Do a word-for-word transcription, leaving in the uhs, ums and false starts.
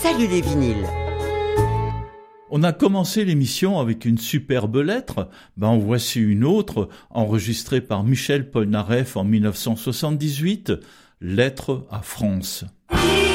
Salut les vinyles. On a commencé l'émission avec une superbe lettre, ben en voici une autre, enregistrée par Michel Polnareff en mille neuf cent soixante-dix-huit, Lettre à France.